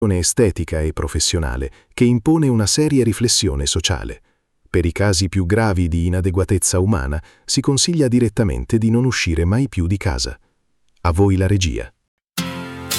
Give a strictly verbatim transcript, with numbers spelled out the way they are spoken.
estetica e professionale che impone una seria riflessione sociale. Per i casi più gravi di inadeguatezza umana si consiglia direttamente di non uscire mai più di casa. A voi la regia.